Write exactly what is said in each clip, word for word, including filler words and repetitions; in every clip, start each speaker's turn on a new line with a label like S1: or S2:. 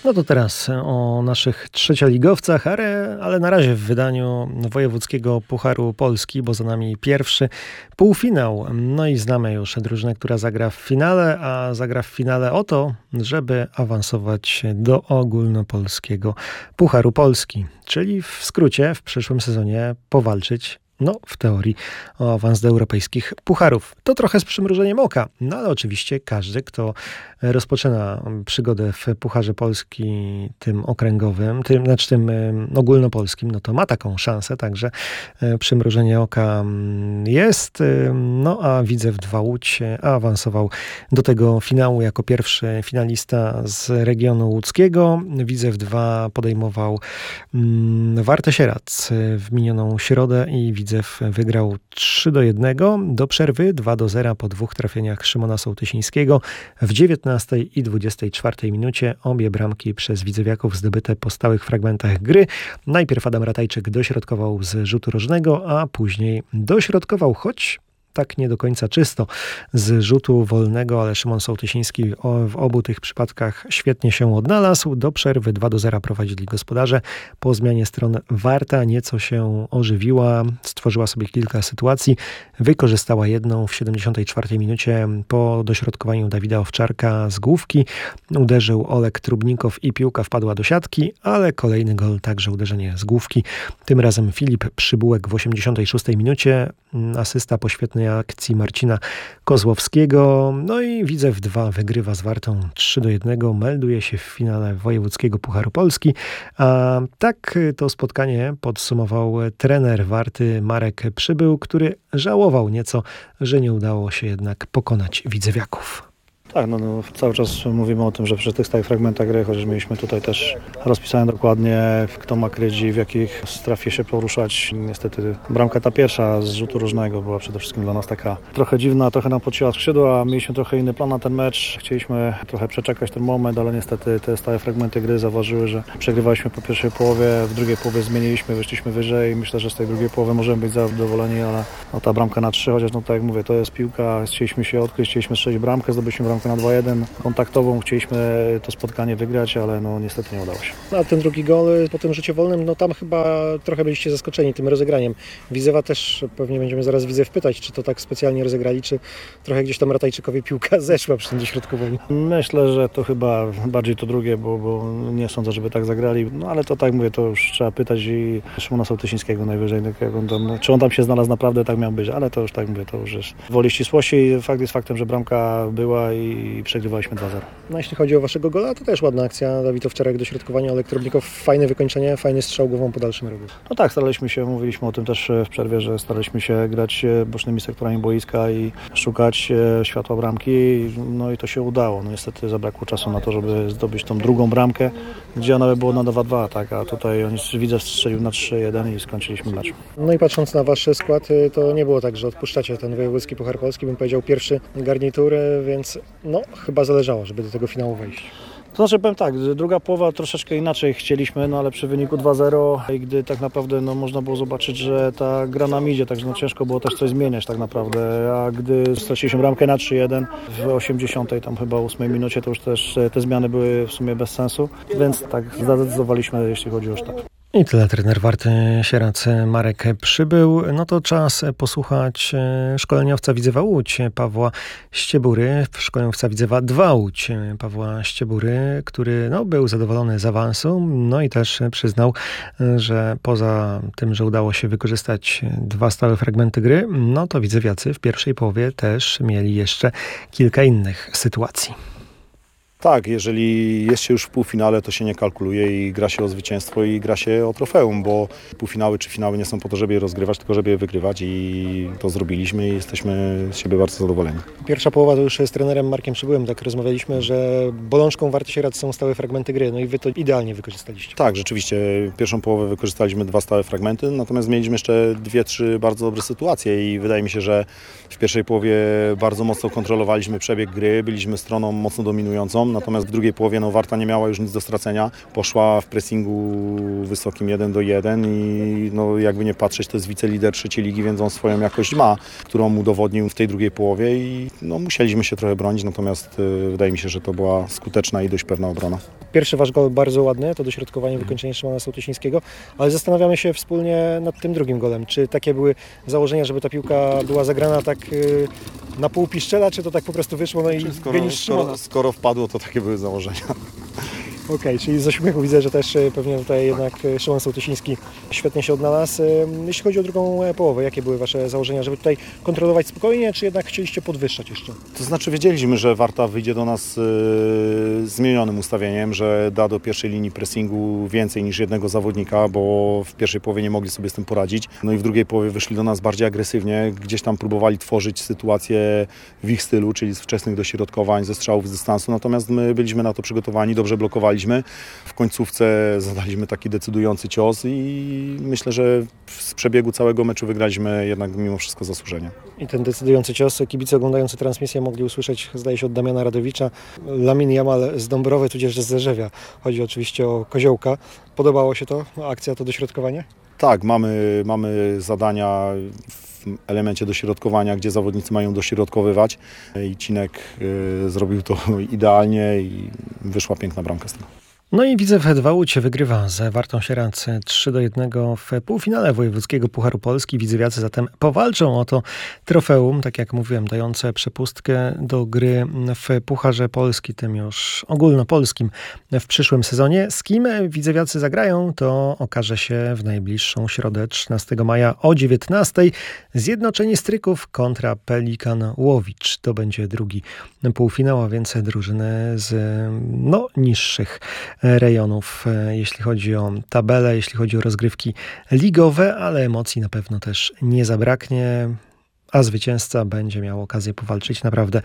S1: No to teraz o naszych trzecioligowcach, ale, ale na razie w wydaniu Wojewódzkiego Pucharu Polski, bo za nami pierwszy półfinał. No i znamy już drużynę, która zagra w finale, a zagra w finale o to, żeby awansować do Ogólnopolskiego Pucharu Polski. Czyli w skrócie w przyszłym sezonie powalczyć, no w teorii, o awans do europejskich pucharów. To trochę z przymrużeniem oka, no ale oczywiście każdy, kto rozpoczyna przygodę w Pucharze Polski tym okręgowym, tym, znaczy tym ogólnopolskim, no to ma taką szansę, także przymrużenie oka jest. No a Widzew dwa Łódź awansował do tego finału jako pierwszy finalista z regionu łódzkiego. Widzew dwa podejmował Wartę Sierac w minioną środę i Widzew wygrał trzy do jednego. Do przerwy dwa do zera po dwóch trafieniach Szymona Sołtysińskiego. W dziewiętnastej i dwudziestej czwartej minucie obie bramki przez widzewiaków zdobyte po stałych fragmentach gry. Najpierw Adam Ratajczyk dośrodkował z rzutu rożnego, a później dośrodkował, choć tak nie do końca czysto, z rzutu wolnego, ale Szymon Sołtysiński w obu tych przypadkach świetnie się odnalazł. Do przerwy dwa do zera prowadzili gospodarze. Po zmianie stron Warta nieco się ożywiła, stworzyła sobie kilka sytuacji, wykorzystała jedną w siedemdziesiątej czwartej minucie po dośrodkowaniu Dawida Owczarka z główki. Uderzył Olek Trubnikow i piłka wpadła do siatki, ale kolejny gol, także uderzenie z główki. Tym razem Filip Przybułek w osiemdziesiątej szóstej minucie, asysta po świetnej akcji Marcina Kozłowskiego. No i Widzew dwa wygrywa z Wartą trzy do jednego. Melduje się w finale Wojewódzkiego Pucharu Polski. A tak to spotkanie podsumował trener Warty Marek Przybył, który żałował nieco, że nie udało się jednak pokonać widzewiaków.
S2: Tak, no, no cały czas mówimy o tym, że przy tych stałych fragmentach gry, chociaż mieliśmy tutaj też rozpisane dokładnie, kto ma krydzi, w jakich strefie się poruszać. Niestety bramka ta pierwsza z rzutu różnego była przede wszystkim dla nas taka trochę dziwna, trochę nam podcięła skrzydła, mieliśmy trochę inny plan na ten mecz, chcieliśmy trochę przeczekać ten moment, ale niestety te stałe fragmenty gry zauważyły, że przegrywaliśmy po pierwszej połowie, w drugiej połowie zmieniliśmy, wyszliśmy wyżej i myślę, że z tej drugiej połowy możemy być zadowoleni, ale no, ta bramka na trzy, chociaż no tak jak mówię, to jest piłka, chcieliśmy się odkryć, chcieliśmy strzelić bramkę, zdobyliśmy bramkę na dwa jeden kontaktową, chcieliśmy to spotkanie wygrać, ale no niestety nie udało się.
S1: A ten drugi gol po tym rzucie wolnym, no tam chyba trochę byliście zaskoczeni tym rozegraniem. Widzewa też pewnie będziemy zaraz Widzew pytać, czy to tak specjalnie rozegrali, czy trochę gdzieś tam Ratajczykowi piłka zeszła przy tym dośrodkowaniu.
S2: Myślę, że to chyba bardziej to drugie, bo, bo nie sądzę, żeby tak zagrali, no ale to tak mówię, to już trzeba pytać i Szymona Sołtysińskiego najwyżej, jak on tam, czy on tam się znalazł naprawdę, tak miał być, ale to już tak mówię, to już jest woli ścisłości. Fakt jest faktem, że bramka była i przegrywaliśmy dwa zero.
S1: No jeśli chodzi o waszego gola, to też ładna akcja. Dawid Owczarek dośrodkowania, Olek Trubnikow, fajne wykończenie, fajny strzał głową po dalszym rogu.
S2: No tak, staraliśmy się, mówiliśmy o tym też w przerwie, że staraliśmy się grać bocznymi sektorami boiska i szukać światła bramki, no i to się udało. No niestety zabrakło czasu na to, żeby zdobyć tą drugą bramkę, gdzie nawet było na dwa dwa, tak, a tutaj oni Widzew strzelił na trzy jeden i skończyliśmy mecz.
S1: No i patrząc na wasz skład, to nie było tak, że odpuszczacie ten Wojewódzki Puchar Polski, bym powiedział pierwszy garnitur, więc no chyba zależało, żeby do tego finału wejść.
S2: To znaczy powiem tak, druga połowa troszeczkę inaczej chcieliśmy, no ale przy wyniku dwa zero i gdy tak naprawdę no, można było zobaczyć, że ta gra nam idzie, także no, ciężko było też coś zmieniać tak naprawdę, a gdy straciliśmy bramkę na trzy jeden w osiemdziesiątej tam chyba ósmej minucie, to już też te zmiany były w sumie bez sensu, więc tak zdecydowaliśmy, jeśli chodzi o sztab.
S1: I tyle trener Warty Sierac Marek Przybył. No to czas posłuchać szkoleniowca Widzewa Łódź Pawła Ściebury, szkoleniowca Widzewa dwa Łódź Pawła Ściebury, który no, był zadowolony z awansu, no i też przyznał, że poza tym, że udało się wykorzystać dwa stałe fragmenty gry, no to widzewiacy w pierwszej połowie też mieli jeszcze kilka innych sytuacji.
S3: Tak, jeżeli jest się już w półfinale, to się nie kalkuluje i gra się o zwycięstwo i gra się o trofeum, bo półfinały czy finały nie są po to, żeby je rozgrywać, tylko żeby je wygrywać i to zrobiliśmy i jesteśmy z siebie bardzo zadowoleni.
S1: Pierwsza połowa to już z trenerem Markiem Przybyłem tak rozmawialiśmy, że bolączką Warty Sierac są stałe fragmenty gry, no i wy to idealnie wykorzystaliście.
S3: Tak, rzeczywiście. Pierwszą połowę wykorzystaliśmy dwa stałe fragmenty, natomiast mieliśmy jeszcze dwie, trzy bardzo dobre sytuacje i wydaje mi się, że w pierwszej połowie bardzo mocno kontrolowaliśmy przebieg gry, byliśmy stroną mocno dominującą. Natomiast w drugiej połowie no, Warta nie miała już nic do stracenia. Poszła w pressingu wysokim jeden do jeden i no, jakby nie patrzeć, to jest wicelider trzeciej ligi, więc on swoją jakość ma, którą udowodnił w tej drugiej połowie i no, musieliśmy się trochę bronić, natomiast y, wydaje mi się, że to była skuteczna i dość pewna obrona.
S1: Pierwszy wasz gol bardzo ładny, to dośrodkowanie, wykończenie Szymona Sołtysińskiego, ale zastanawiamy się wspólnie nad tym drugim golem. Czy takie były założenia, żeby ta piłka była zagrana tak yy, na pół piszczela, czy to tak po prostu wyszło, no i
S3: skoro,
S1: geniusz Szymona?
S3: skoro, skoro wpadło, to takie były założenia.
S1: Okej, okay, czyli z uśmiechu widzę, że też pewnie tutaj jednak Szymon Sołtysiński świetnie się odnalazł. Jeśli chodzi o drugą połowę, jakie były wasze założenia, żeby tutaj kontrolować spokojnie, czy jednak chcieliście podwyższać jeszcze?
S3: To znaczy wiedzieliśmy, że Warta wyjdzie do nas yy, zmienionym ustawieniem, że da do pierwszej linii pressingu więcej niż jednego zawodnika, bo w pierwszej połowie nie mogli sobie z tym poradzić. No i w drugiej połowie wyszli do nas bardziej agresywnie, gdzieś tam próbowali tworzyć sytuację w ich stylu, czyli z wczesnych dośrodkowań, ze strzałów z dystansu, natomiast my byliśmy na to przygotowani, dobrze blokowali. W końcówce zadaliśmy taki decydujący cios i myślę, że z przebiegu całego meczu wygraliśmy jednak mimo wszystko zasłużenie.
S1: I ten decydujący cios kibice oglądający transmisję mogli usłyszeć, zdaje się, od Damiana Radowicza, Lamin Jamal z Dąbrowy, tudzież z Zerżewia. Chodzi oczywiście o Koziołka. Podobało się to, akcja, to dośrodkowanie?
S3: Tak, mamy, mamy zadania w elemencie dośrodkowania, gdzie zawodnicy mają dośrodkowywać i Cinek y, zrobił to idealnie i wyszła piękna bramka z tego.
S1: No i Widzew dwa Łódź wygrywa z Wartą Sieradz trzy do jednego w półfinale wojewódzkiego Pucharu Polski. Widzewiacy zatem powalczą o to trofeum, tak jak mówiłem, dające przepustkę do gry w Pucharze Polski, tym już ogólnopolskim w przyszłym sezonie. Z kim widzewiacy zagrają, to okaże się w najbliższą środę trzynastego maja o dziewiętnastej. Zjednoczenie Stryków kontra Pelikan Łowicz. To będzie drugi półfinał, a więc drużyny z no, niższych rejonów, jeśli chodzi o tabelę, jeśli chodzi o rozgrywki ligowe, ale emocji na pewno też nie zabraknie, a zwycięzca będzie miał okazję powalczyć naprawdę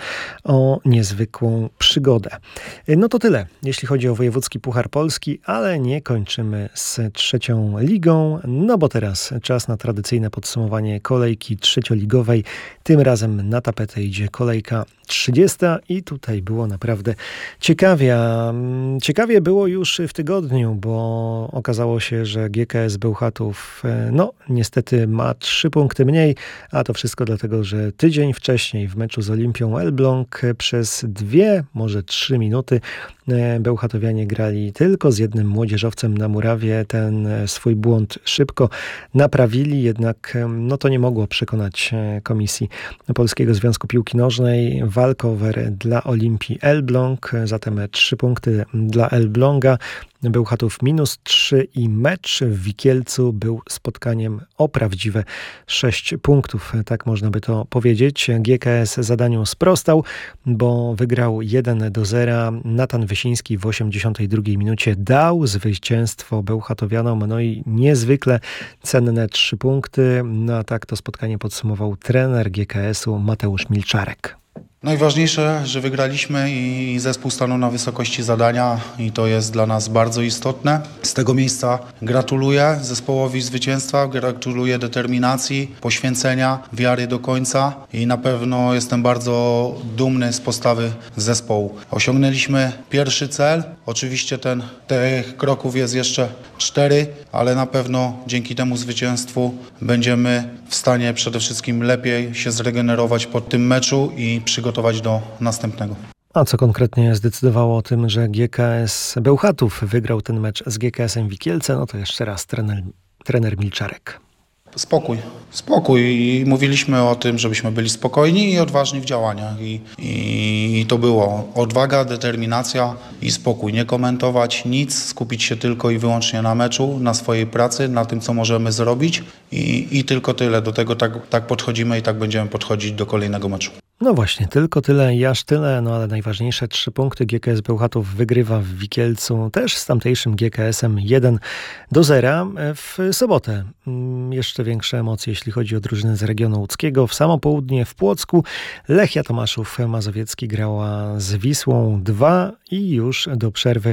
S1: o niezwykłą przygodę. No to tyle, jeśli chodzi o wojewódzki Puchar Polski, ale nie kończymy z trzecią ligą, no bo teraz czas na tradycyjne podsumowanie kolejki trzecioligowej. Tym razem na tapetę idzie kolejka trzydziesta i tutaj było naprawdę ciekawie. Ciekawie było już w tygodniu, bo okazało się, że G K S Bełchatów no niestety ma trzy punkty mniej, a to wszystko dlatego, że tydzień wcześniej w meczu z Olimpią Elbląg przez dwie, może trzy minuty Bełchatowianie grali tylko z jednym młodzieżowcem na murawie. Ten swój błąd szybko naprawili, jednak no to nie mogło przekonać Komisji Polskiego Związku Piłki Nożnej. Walkover dla Olimpii Elbląg, zatem trzy punkty dla Elbląga. Bełchatów minus trzy i mecz w Wikielcu był spotkaniem o prawdziwe sześć punktów, tak można by to powiedzieć. G K S zadaniu sprostał, bo wygrał jeden do zera. Natan Wysiński w osiemdziesiątej drugiej minucie dał zwycięstwo Bełchatowianom, no i niezwykle cenne trzy punkty. No a tak to spotkanie podsumował trener G K S-u Mateusz Milczarek.
S4: Najważniejsze, że wygraliśmy i zespół stanął na wysokości zadania i to jest dla nas bardzo istotne. Z tego miejsca gratuluję zespołowi zwycięstwa, gratuluję determinacji, poświęcenia, wiary do końca i na pewno jestem bardzo dumny z postawy zespołu. Osiągnęliśmy pierwszy cel, oczywiście ten, tych kroków jest jeszcze cztery, ale na pewno dzięki temu zwycięstwu będziemy w stanie przede wszystkim lepiej się zregenerować po tym meczu i przygotować do następnego.
S1: A co konkretnie zdecydowało o tym, że G K S Bełchatów wygrał ten mecz z G K S-em Wikielce? No to jeszcze raz trener, trener Milczarek.
S4: Spokój, spokój i mówiliśmy o tym, żebyśmy byli spokojni i odważni w działaniach i, i, i to było odwaga, determinacja i spokój, nie komentować nic, skupić się tylko i wyłącznie na meczu, na swojej pracy, na tym, co możemy zrobić i, i tylko tyle, do tego tak, tak podchodzimy i tak będziemy podchodzić do kolejnego meczu.
S1: No właśnie, tylko tyle i aż tyle, no ale najważniejsze trzy punkty G K S Bełchatów wygrywa w Wikielcu, też z tamtejszym G K S-em jeden do zera w sobotę. Jeszcze większe emocje, jeśli chodzi o drużynę z regionu łódzkiego. W samo południe w Płocku Lechia Tomaszów Mazowiecki grała z Wisłą dwa i już do przerwy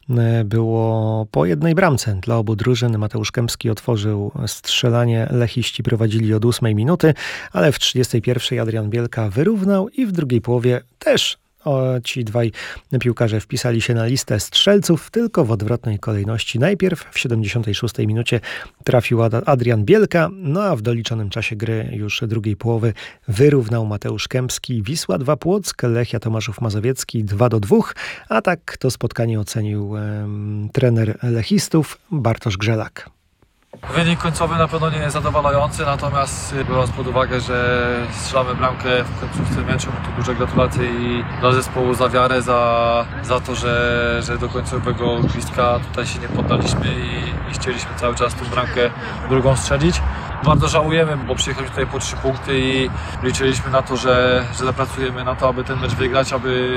S1: było po jednej bramce dla obu drużyn. Mateusz Kępski otworzył strzelanie, lechiści prowadzili od ósmej minuty, ale w trzydziestej pierwszej Adrian Bielka wyrównał i w drugiej połowie też O, ci dwaj piłkarze wpisali się na listę strzelców, tylko w odwrotnej kolejności. Najpierw w siedemdziesiątej szóstej minucie trafił Adrian Bielka, no a w doliczonym czasie gry już drugiej połowy wyrównał Mateusz Kępski. Wisła dwa Płock, Lechia Tomaszów Mazowiecki dwa do dwóch, a tak to spotkanie ocenił um, trener lechistów Bartosz Grzelak.
S5: Wynik końcowy na pewno nie jest zadowalający, natomiast biorąc pod uwagę, że strzelamy bramkę w końcówce meczu, to duże gratulacje i dla zespołu za wiarę, za, za to, że, że do końcowego gwizdka tutaj się nie poddaliśmy i, i chcieliśmy cały czas tą bramkę drugą strzelić. Bardzo żałujemy, bo przyjechaliśmy tutaj po trzy punkty i liczyliśmy na to, że, że zapracujemy na to, aby ten mecz wygrać,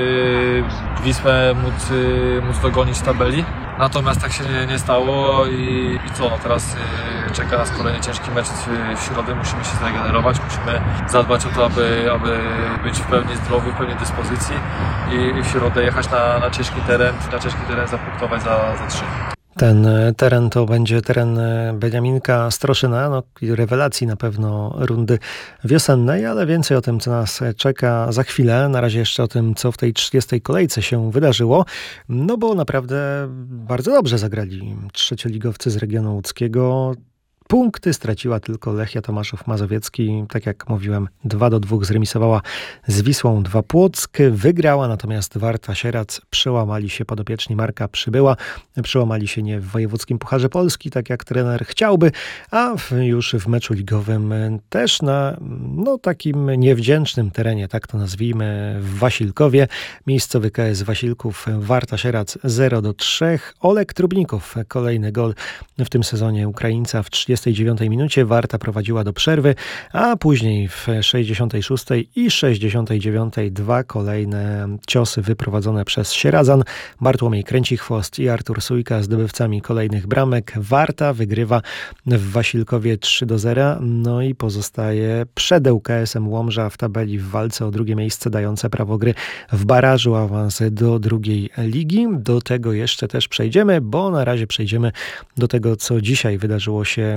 S5: aby Wisłę móc, móc dogonić w tabeli. Natomiast tak się nie, nie stało i, i co, no teraz y, czeka nas kolejny ciężki mecz w środę, musimy się zregenerować, musimy zadbać o to, aby, aby być w pełni zdrowi, w pełni dyspozycji i, i w środę jechać na, na ciężki teren, na ciężki teren zapunktować za, za trzy.
S1: Ten teren to będzie teren Beniaminka Stroszyna, no i rewelacji na pewno rundy wiosennej, ale więcej o tym, co nas czeka za chwilę. Na razie jeszcze o tym, co w tej trzydziestej kolejce się wydarzyło, no bo naprawdę bardzo dobrze zagrali trzecioligowcy z regionu łódzkiego. Punkty straciła tylko Lechia Tomaszów Mazowiecki. Tak jak mówiłem, dwa do dwóch zremisowała z Wisłą dwa Płock. Wygrała natomiast Warta Sierac. Przełamali się podopieczni Marka Przybyła. Przełamali się nie w wojewódzkim Pucharze Polski, tak jak trener chciałby, a w, już w meczu ligowym też na no, takim niewdzięcznym terenie, tak to nazwijmy, w Wasilkowie. Miejscowy K S Wasilków, Warta Sierac zero do trzech. Olek Trubnikow, kolejny gol w tym sezonie Ukraińca w trzydziestej dziewiątej minucie. Warta prowadziła do przerwy, a później w sześćdziesiątej szóstej i sześćdziesiątej dziewiątej dwa kolejne ciosy wyprowadzone przez Sieradzan. Bartłomiej Kręcichwost i Artur Sujka zdobywcami kolejnych bramek. Warta wygrywa w Wasilkowie trzy do zera, no i pozostaje przed L K S-em Łomża w tabeli w walce o drugie miejsce, dające prawo gry w barażu awans do drugiej ligi. Do tego jeszcze też przejdziemy, bo na razie przejdziemy do tego, co dzisiaj wydarzyło się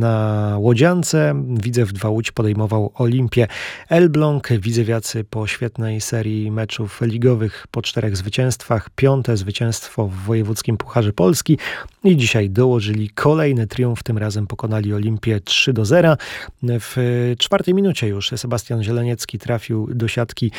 S1: na Łodziance. Widzew dwa Łódź podejmował Olimpię Elbląg. Widzewiacy po świetnej serii meczów ligowych, po czterech zwycięstwach, piąte zwycięstwo w wojewódzkim Pucharze Polski i dzisiaj dołożyli kolejny triumf. Tym razem pokonali Olimpię trzy do zera. W czwartej minucie już Sebastian Zieleniecki trafił do siatki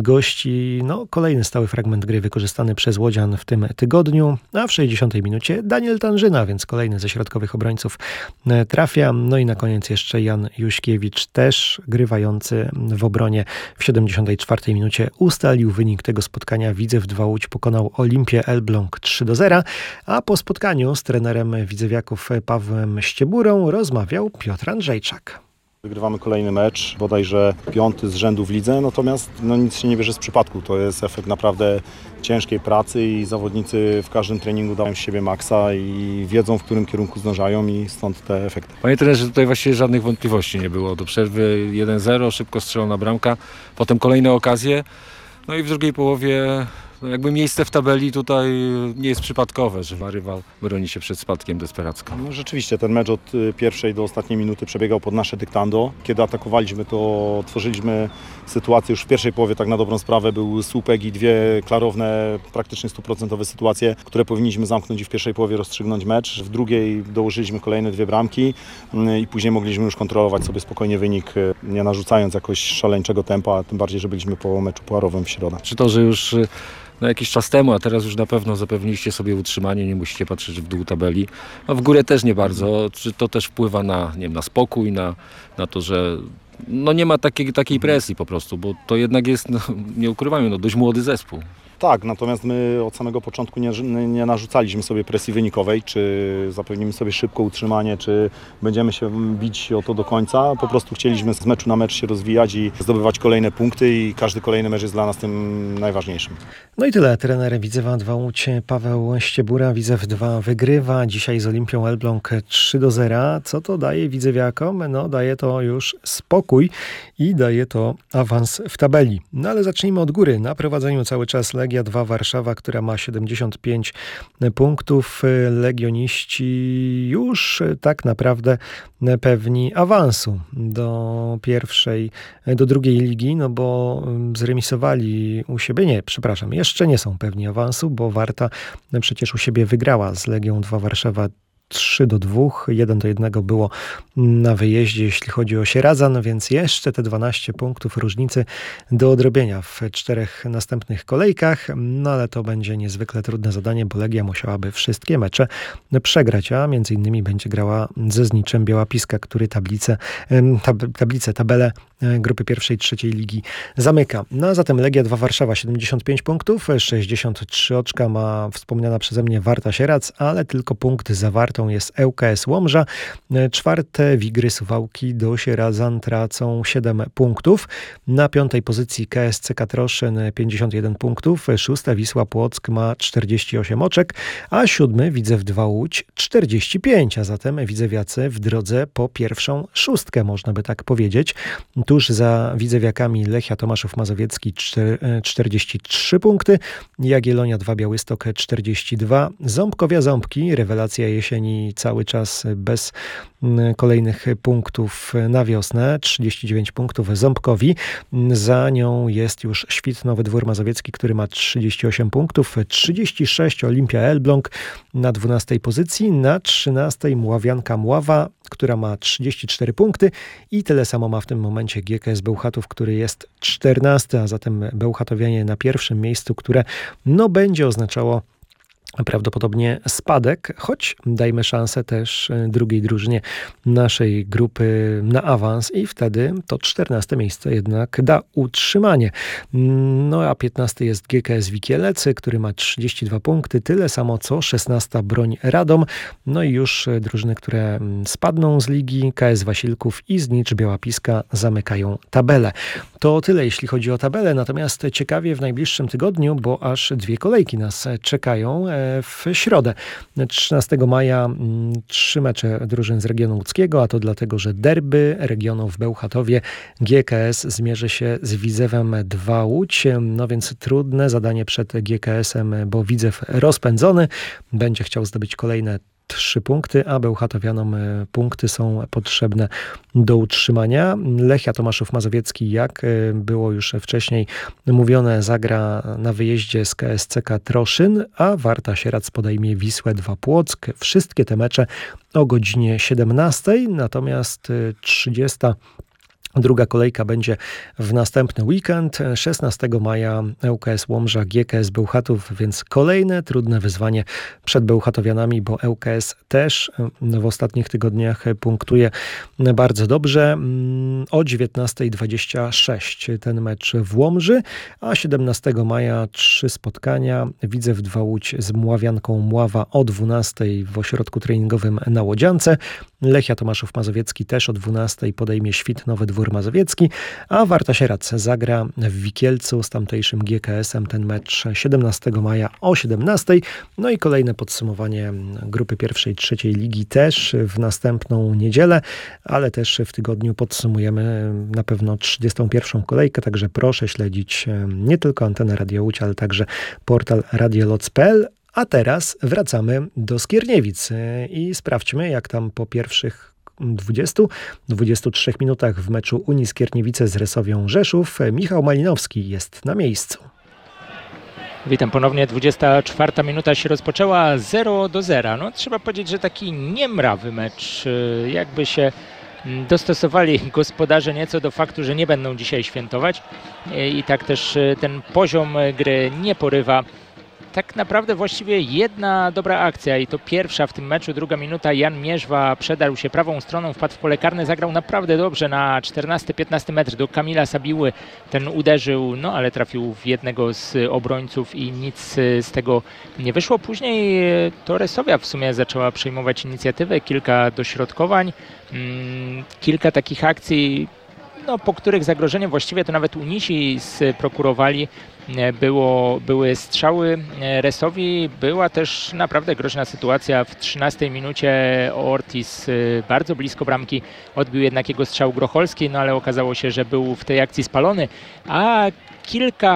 S1: gości. No, kolejny stały fragment gry wykorzystany przez Łodzian w tym tygodniu, a w sześćdziesiątej minucie Daniel Tanżyna, więc kolejny ze środkowych obrońców trafia. No i na koniec jeszcze Jan Juśkiewicz, też grywający w obronie w siedemdziesiątej czwartej minucie, ustalił wynik tego spotkania. Widzew dwa Łódź pokonał Olimpię Elbląg trzy do zera, a po spotkaniu z trenerem widzewiaków Pawłem Ścieburą rozmawiał Piotr Andrzejczak.
S3: Wygrywamy kolejny mecz, bodajże piąty z rzędu w lidze, natomiast no, nic się nie bierze z przypadku. To jest efekt naprawdę ciężkiej pracy i zawodnicy w każdym treningu dają z siebie maksa i wiedzą, w którym kierunku zdążają i stąd te efekty.
S6: Panie trenerze, tutaj właściwie żadnych wątpliwości nie było. Do przerwy jeden zero, szybko strzelona bramka, potem kolejne okazje, no i w drugiej połowie no jakby miejsce w tabeli tutaj nie jest przypadkowe, że rywal broni się przed spadkiem desperacko.
S3: No rzeczywiście ten mecz od pierwszej do ostatniej minuty przebiegał pod nasze dyktando. Kiedy atakowaliśmy, to tworzyliśmy sytuację już w pierwszej połowie, tak na dobrą sprawę był słupek i dwie klarowne, praktycznie stuprocentowe sytuacje, które powinniśmy zamknąć i w pierwszej połowie rozstrzygnąć mecz. W drugiej dołożyliśmy kolejne dwie bramki i później mogliśmy już kontrolować sobie spokojnie wynik, nie narzucając jakoś szaleńczego tempa, tym bardziej, że byliśmy po meczu pucharowym w środę.
S6: Czy to, że już no jakiś czas temu, a teraz już na pewno zapewniliście sobie utrzymanie, nie musicie patrzeć w dół tabeli. No w górę też nie bardzo. Czy to też wpływa na, nie wiem, na spokój, na, na to, że no nie ma takiej, takiej presji po prostu, bo to jednak jest, no, nie ukrywajmy, no dość młody zespół.
S3: Tak, natomiast my od samego początku nie, nie narzucaliśmy sobie presji wynikowej, czy zapewnimy sobie szybko utrzymanie, czy będziemy się bić o to do końca. Po prostu chcieliśmy z meczu na mecz się rozwijać i zdobywać kolejne punkty i każdy kolejny mecz jest dla nas tym najważniejszym.
S1: No i tyle. Trener Widzewa dwa Łódź Paweł Ściebura. Widzew dwa wygrywa dzisiaj z Olimpią Elbląg trzy do zera. Co to daje widzewiakom? No daje to już spokój i daje to awans w tabeli. No ale zacznijmy od góry. Na prowadzeniu cały czas Legia Legia dwa Warszawa, która ma siedemdziesiąt pięć punktów. Legioniści już tak naprawdę pewni awansu do pierwszej, do drugiej ligi, no bo zremisowali u siebie, nie, przepraszam, jeszcze nie są pewni awansu, bo Warta przecież u siebie wygrała z Legią dwa Warszawa trzy do dwóch, jeden do jednego było na wyjeździe, jeśli chodzi o Sieradza, więc jeszcze te dwanaście punktów różnicy do odrobienia w czterech następnych kolejkach, no ale to będzie niezwykle trudne zadanie, bo Legia musiałaby wszystkie mecze przegrać, a między innymi będzie grała ze Zniczem Biała Piska, który tablicę, tab, tablicę, tabelę grupy pierwszej, trzeciej ligi zamyka. No a zatem Legia dwa Warszawa siedemdziesiąt pięć punktów, sześćdziesiąt trzy oczka ma wspomniana przeze mnie Warta Sieradz, ale tylko punkt za Wartą jest ŁKS Łomża. Czwarte Wigry Suwałki do Sieradzan tracą siedem punktów. Na piątej pozycji K S C Katroszyn pięćdziesiąt jeden punktów. Szósta Wisła Płock ma czterdzieści osiem oczek, a siódmy Widzew dwa Łódź czterdzieści pięć, a zatem widzewiacy w drodze po pierwszą szóstkę, można by tak powiedzieć. Tuż za widzewiakami Lechia Tomaszów Mazowiecki czterdzieści trzy punkty, Jagiellonia dwa Białystok czterdzieści dwa, Ząbkowia Ząbki, rewelacja jesieni cały czas bez kolejnych punktów na wiosnę, trzydzieści dziewięć punktów Ząbkowi. Za nią jest już Świt-Nowy Dwór Mazowiecki, który ma trzydzieści osiem punktów, trzydzieści sześć Olimpia Elbląg na dwunastej pozycji, na trzynastej Mławianka Mława, która ma trzydzieści cztery punkty i tyle samo ma w tym momencie G K S Bełchatów, który jest czternasty, a zatem Bełchatowianie na pierwszym miejscu, które no będzie oznaczało prawdopodobnie spadek, choć dajmy szansę też drugiej drużynie naszej grupy na awans i wtedy to czternaste miejsce jednak da utrzymanie. No a piętnasty jest G K S Wikielec, który ma trzydzieści dwa punkty, tyle samo co szesnasta Broń Radom. No i już drużyny, które spadną z ligi, K S Wasilków i Znicz Biała Piska zamykają tabelę. To tyle jeśli chodzi o tabelę, natomiast ciekawie w najbliższym tygodniu, bo aż dwie kolejki nas czekają w środę. trzynastego maja trzy mecze drużyn z regionu łódzkiego, a to dlatego, że derby regionu w Bełchatowie G K S zmierzy się z Widzewem dwa Łódź. No więc trudne zadanie przed G K S-em, bo Widzew rozpędzony będzie chciał zdobyć kolejne trzy punkty, a Bełchatowianom punkty są potrzebne do utrzymania. Lechia Tomaszów Mazowiecki, jak było już wcześniej mówione, zagra na wyjeździe z K S C Katroszyn, a Warta Sieradz podejmie Wisłę dwa Płock. Wszystkie te mecze o godzinie siedemnastej, natomiast trzydziesta druga kolejka będzie w następny weekend, szesnastego maja ŁKS Łomża, G K S Bełchatów, więc kolejne trudne wyzwanie przed Bełchatowianami, bo ŁKS też w ostatnich tygodniach punktuje bardzo dobrze. O dziewiętnasta dwadzieścia sześć ten mecz w Łomży, a siedemnastego maja trzy spotkania. Widzew dwa Łódź z Mławianką Mława o dwunastej w ośrodku treningowym na Łodziance. Lechia Tomaszów Mazowiecki też o dwunastej podejmie Świt-Nowy Dwór Mazowiecki, a Warta Sieradz zagra w Wikielcu z tamtejszym G K S-em ten mecz siedemnastego maja o siedemnastej. No i kolejne podsumowanie grupy pierwszej, trzeciej ligi też w następną niedzielę, ale też w tygodniu podsumujemy na pewno trzydziestą pierwszą kolejkę, także proszę śledzić nie tylko antenę Radio Łódź, ale także portal radioloc kropka p l. A teraz wracamy do Skierniewic i sprawdźmy, jak tam po pierwszych dwudziestu dwudziestu trzech minutach w meczu Unii Skierniewice z Resowią Rzeszów Michał Malinowski jest na miejscu.
S7: Witam ponownie, dwudziesta czwarta minuta się rozpoczęła, zero do zera. No, trzeba powiedzieć, że taki niemrawy mecz, jakby się dostosowali gospodarze nieco do faktu, że nie będą dzisiaj świętować i tak też ten poziom gry nie porywa. Tak naprawdę właściwie jedna dobra akcja i to pierwsza w tym meczu, druga minuta. Jan Mierzwa przedarł się prawą stroną, wpadł w pole karne, zagrał naprawdę dobrze na czternasty piętnasty metr do Kamila Sabiły. Ten uderzył, no ale trafił w jednego z obrońców i nic z tego nie wyszło. Później to Resowia w sumie zaczęła przejmować inicjatywę, kilka dośrodkowań, kilka takich akcji, no, po których zagrożenie właściwie to nawet Unisi sprokurowali. Było, były strzały Resowi, była też naprawdę groźna sytuacja w trzynastej minucie. Ortiz bardzo blisko bramki odbił jednak jego strzał Grocholski, no ale okazało się, że był w tej akcji spalony, a kilka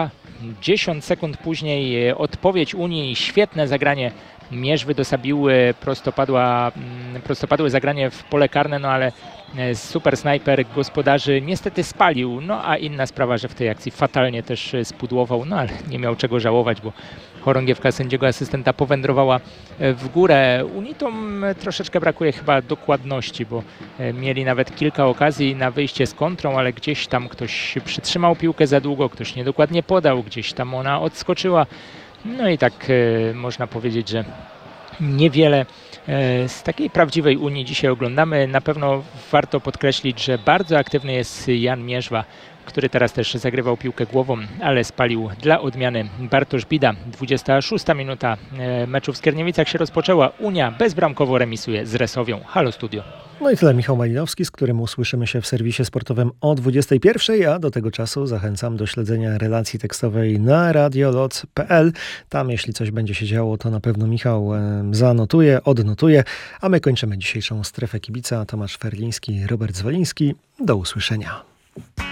S7: dziesięć sekund później odpowiedź Unii, świetne zagranie Mierzwy do Sabiły, prostopadła, prostopadłe zagranie w pole karne, no ale super snajper gospodarzy niestety spalił. No a inna sprawa, że w tej akcji fatalnie też spudłował, no ale nie miał czego żałować, bo chorągiewka sędziego asystenta powędrowała w górę. Unitom troszeczkę brakuje chyba dokładności, bo mieli nawet kilka okazji na wyjście z kontrą, ale gdzieś tam ktoś przytrzymał piłkę za długo, ktoś niedokładnie podał, gdzieś tam ona odskoczyła. No i tak e, można powiedzieć, że niewiele e, z takiej prawdziwej Unii dzisiaj oglądamy. Na pewno warto podkreślić, że bardzo aktywny jest Jan Mierzwa, który teraz też zagrywał piłkę głową, ale spalił dla odmiany Bartosz Bida. dwudziesta szósta minuta e, meczu w Skierniewicach się rozpoczęła. Unia bezbramkowo remisuje z Resowią. Halo Studio.
S1: No i tyle, Michał Malinowski, z którym usłyszymy się w serwisie sportowym o dwudziestej pierwszej, a do tego czasu zachęcam do śledzenia relacji tekstowej na radiolot kropka p l. Tam, jeśli coś będzie się działo, to na pewno Michał e, zanotuje, odnotuje, a my kończymy dzisiejszą Strefę Kibica. Tomasz Ferliński, Robert Zwoliński. Do usłyszenia.